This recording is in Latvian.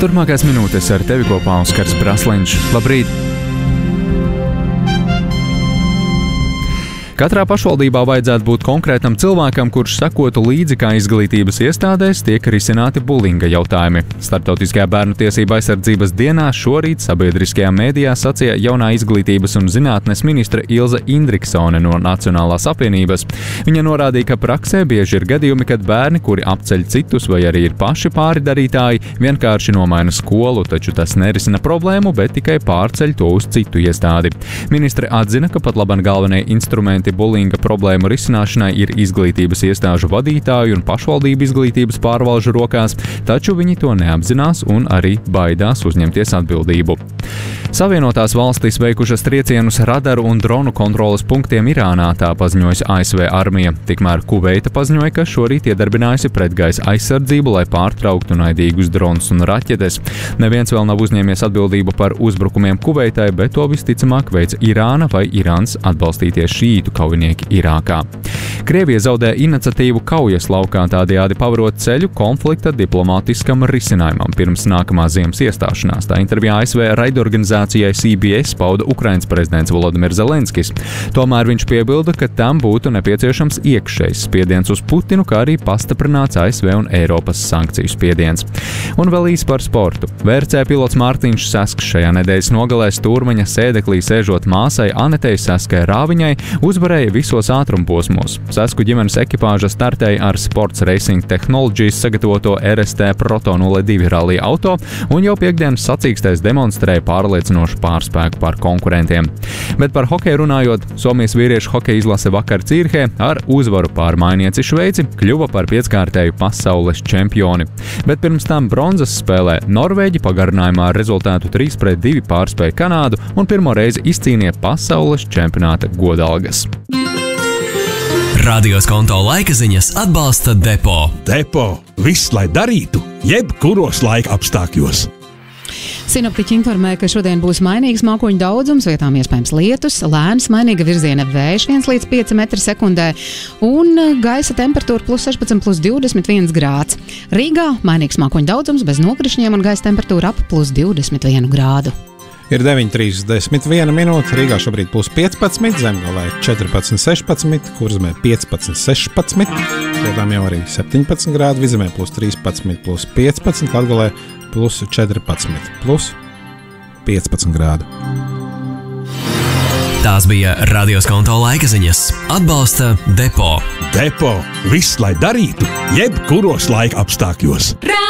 Turpmākās minūtes ar tevi kopā Oskars Brasliņš. Labrīt! Katrā pašvaldībā vajadzētu būt konkrētam cilvēkam, kurš sekotu līdzi, kā izglītības iestādēs tiek risināti bulinga jautājumi. Starptautiskajā bērnu tiesību aizsardzības dienā šorīt sabiedriskajā mēdījā sacīja jaunā izglītības un zinātnes ministre Ilze Indriksone no Nacionālās apvienības. Viņa norādīja, ka praksē bieži ir gadījumi, kad bērni, kuri apceļ citus vai arī ir paši pārdarītāji, vienkārši nomaina skolu, taču tas nerisina problēmu, bet tikai pārceļ to uz citu iestādi. Ministre atzina, ka pat labāk galvenie instrumenti bulinga problēmu risināšanai ir izglītības iestāžu vadītāju un pašvaldību izglītības pārvalžu rokās, taču viņi to neapzinās un arī baidās uzņemties atbildību. Savienotās valstis veikušas triecienus radaru un dronu kontroles punktiem Irānā, tā paziņojas ASV armija. Tikmēr Kuveita paziņoja, ka šorīt iedarbinājusi pretgaisa aizsardzību, lai pārtrauktu naidīgus dronus un raķetes. Neviens vēl nav uzņēmies atbildību par uzbrukumiem Kuveitai, bet to visticamāk veica Irāna vai Irāns atbalstītie šītu kaujinieki Irākā. Krievija zaudē iniciatīvu kaujas laukā, tādējādi pavarot ceļu konflikta diplomātiskam risinājumam pirms nākamā ziemas iestāšanās. Tā intervijā ASV raidorganizācijai CBS pauda Ukrainas prezidents Volodimirs Zelenskis. Tomēr viņš piebilda, ka tam būtu nepieciešams iekšējs spiediens uz Putinu, kā arī pastiprināts ASV un Eiropas sankciju spiediens. Un vēl īsi par sportu. VRC pilots Mārtiņš Sasks šajā nedēļas nogalē stūrmaņa sēdeklī sēžot māsai Anetei Saskai Rāviņai uzvarēja visos ātrumposmos. Sasku ģimenes ekipāža startēja ar Sports Racing Technologies sagatavoto RST Proto 02 rallija auto un jau piekdienas sacīkstēs demonstrēja pārliecinošu pārspēku pār konkurentiem. Bet par hokeju runājot, Somijas vīriešu hokeja izlase vakar Cīrhē ar uzvaru pār mainieci Šveici kļuva par pieckārtēju pasaules čempioni. Bet pirms tam bronzas spēlē Norvēģi pagarinājumā ar rezultātu 3-2 pārspēja Kanādu un pirmo reizi izcīnīja pasaules čempionāta godalgas. Radios konto laika ziņas atbalsta Depo. Depo – viss, lai darītu, jebkuros laika apstākļos. Sinoptiķi informē, ka šodien būs mainīgs mākoņu daudzums, vietām iespējams lietus, lēns mainīga virziena vējš 1 līdz 5 m/sekundē un gaisa temperatūra +16, +21 grāds. Rīgā mainīgs mākoņu daudzums bez nokrišņiem un gaisa temperatūra ap +21 grādu. Ir 9:31 minūte, Rīgā šobrīd +15, Zemgalē 14,16, Kurzemē 15,16, vietām jau arī 17 grādi, Vidzemē +13, +15, Latgalē +14, +15 grādu. Tās bija Radios konto laika ziņas. Atbalsta Depo. Depo – viss, lai darītu, jebkuros laika apstākļos.